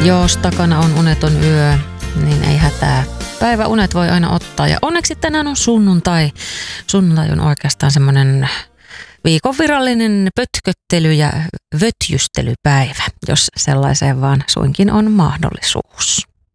Jos takana on uneton yö, niin ei hätää. Päiväunet voi aina ottaa ja onneksi tänään on sunnuntai. Sunnuntai on oikeastaan semmoinen viikon virallinen pötköttely- ja vötjystelypäivä, jos sellaiseen vaan suinkin on mahdollisuus.